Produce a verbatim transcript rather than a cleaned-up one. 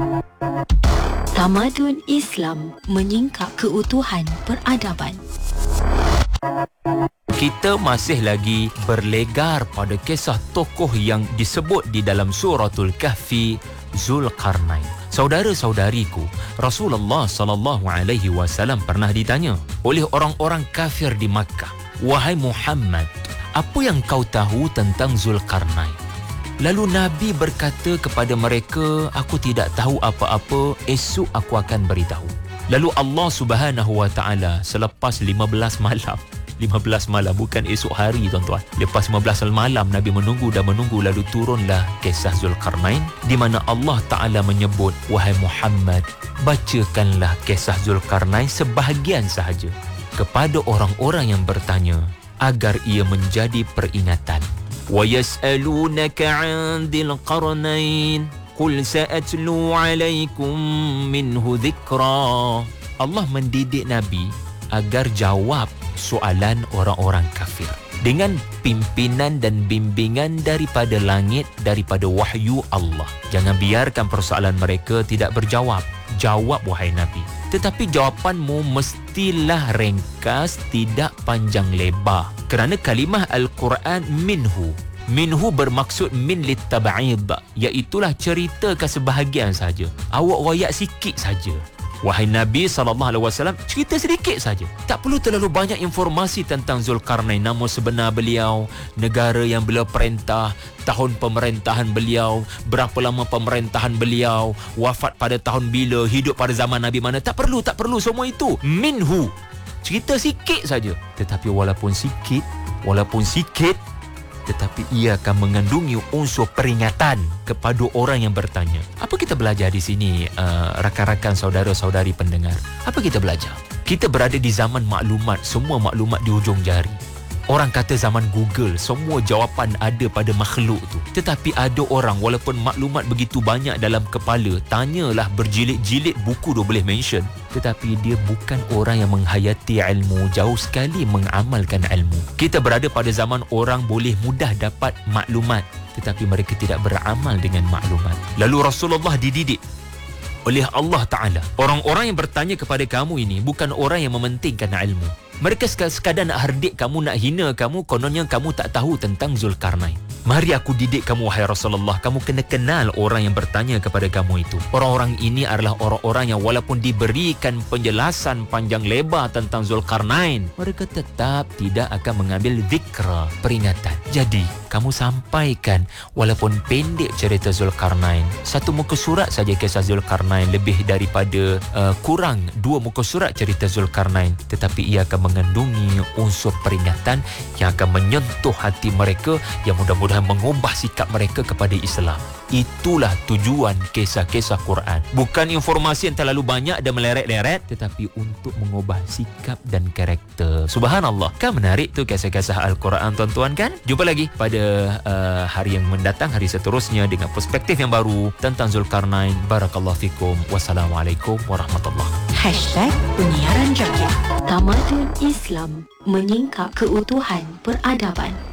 Tamadun Islam menyingkap keutuhan peradaban. Kita masih lagi berlegar pada kisah tokoh yang disebut di dalam suratul Kahfi, Zulkarnain. Saudara-saudariku, Rasulullah sallallahu alaihi wasallam pernah ditanya oleh orang-orang kafir di Makkah, "Wahai Muhammad, apa yang kau tahu tentang Zulkarnain?" Lalu Nabi berkata kepada mereka, "Aku tidak tahu apa-apa, esok aku akan beritahu." Lalu Allah Subhanahu wa taala selepas lima belas malam, lima belas malam bukan esok hari tuan-tuan. Lepas lima belas malam Nabi menunggu dan menunggu, lalu turunlah kisah Zulkarnain di mana Allah Taala menyebut, "Wahai Muhammad, bacakanlah kisah Zulkarnain sebahagian sahaja kepada orang-orang yang bertanya agar ia menjadi peringatan." Wa yas'alunaka 'an dzil qarnain qul sa'atlu 'alaikum minhu dzikra. Allah mendidik Nabi agar jawab soalan orang-orang kafir dengan pimpinan dan bimbingan daripada langit, daripada wahyu Allah. Jangan biarkan persoalan mereka tidak berjawab. Jawab wahai Nabi. Tetapi jawapanmu mestilah ringkas, tidak panjang lebar. Kerana kalimah Al-Quran minhu. Minhu bermaksud min litab'id, iaitulah ceritakan sebahagian saja. Awak wayak sikit saja. Wahai Nabi sallallahu alaihi wasallam, cerita sedikit saja. Tak perlu terlalu banyak informasi tentang Zulkarnain, nama sebenar beliau, negara yang beliau perintah, tahun pemerintahan beliau, berapa lama pemerintahan beliau, wafat pada tahun bila, hidup pada zaman Nabi mana. Tak perlu, tak perlu semua itu. Minhu. Cerita sikit saja. Tetapi walaupun sikit, walaupun sikit, tetapi ia akan mengandungi unsur peringatan kepada orang yang bertanya. Apa kita belajar di sini, uh, rakan-rakan, saudara-saudari pendengar? Apa kita belajar? Kita berada di zaman maklumat, semua maklumat di hujung jari. Orang kata zaman Google, semua jawapan ada pada makhluk tu. Tetapi ada orang, walaupun maklumat begitu banyak dalam kepala, tanyalah berjilid-jilid buku dia boleh mention, tetapi dia bukan orang yang menghayati ilmu, jauh sekali mengamalkan ilmu. Kita berada pada zaman orang boleh mudah dapat maklumat, tetapi mereka tidak beramal dengan maklumat. Lalu Rasulullah dididik oleh Allah Ta'ala. Orang-orang yang bertanya kepada kamu ini bukan orang yang mementingkan ilmu. Mereka sekadar nak herdik kamu, nak hina kamu, kononnya kamu tak tahu tentang Zulkarnain. Mari aku didik kamu, wahai Rasulullah. Kamu kena kenal orang yang bertanya kepada kamu itu. Orang-orang ini adalah orang-orang yang walaupun diberikan penjelasan panjang lebar tentang Zulkarnain, mereka tetap tidak akan mengambil zikra, peringatan. Jadi, kamu sampaikan walaupun pendek cerita Zulkarnain. Satu muka surat saja kisah Zulkarnain, lebih daripada uh, kurang dua muka surat cerita Zulkarnain. Tetapi ia akan mengandungi unsur peringatan yang akan menyentuh hati mereka, yang mudah-mudahan mengubah sikap mereka kepada Islam. Itulah tujuan kisah-kisah Quran. Bukan informasi yang terlalu banyak dan meleret-leret, tetapi untuk mengubah sikap dan karakter. Subhanallah. Kan menarik tu kisah-kisah Al-Quran, tuan-tuan kan? Jumpa lagi pada uh, hari yang mendatang, hari seterusnya dengan perspektif yang baru tentang Zulkarnain. Barakallahu fikum. Wassalamualaikum warahmatullahi. Hashtag Penyiaran Jaya. Tamadun Islam menyingkap keutuhan peradaban.